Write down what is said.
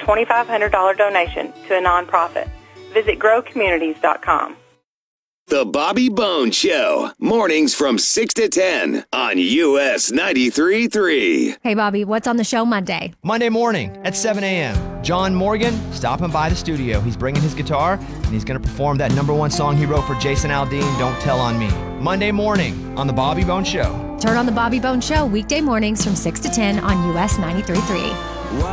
$2,500 donation to a nonprofit. Visit growcommunities.com. The Bobby Bones Show, mornings from 6 to 10 on US 93.3. Hey, Bobby, what's on the show Monday? Monday morning at 7 a.m., John Morgan stopping by the studio. He's bringing his guitar, and he's going to perform that #1 song he wrote for Jason Aldean, Don't Tell on Me. Monday morning on The Bobby Bones Show. Turn on The Bobby Bones Show weekday mornings from 6 to 10 on US 93.3.